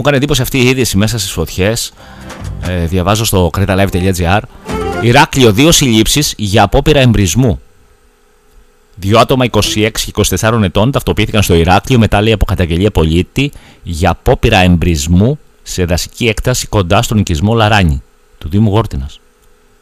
έκανε εντύπωση αυτή η είδηση μέσα στις φωτιές. Διαβάζω στο cretalive.gr. Ηράκλειο, 2 συλλήψεις για απόπειρα εμπρισμού. 2 άτομα 26 και 24 ετών ταυτοποιήθηκαν στο Ηράκλειο μετά, λέει, από καταγγελία πολίτη για απόπειρα εμπρισμού σε δασική έκταση κοντά στον οικισμό Λαράνη του Δήμου Γόρτινας.